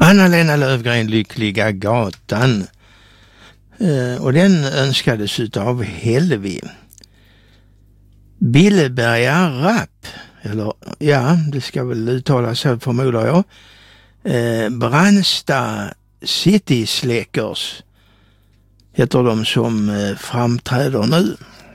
Anna-Lena Löfgren, Lyckliga gatan. Och den önskades utav Helvi. Billeberga Rapp, eller ja, det ska väl uttalas så förmodar jag. Brandsta City Släckers heter de som framträder nu.